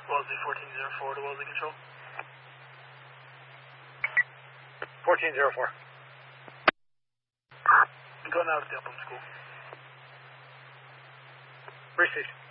Wellesley 1404 to Wellesley Control. 1404. I'm going out of the Upland School. Received.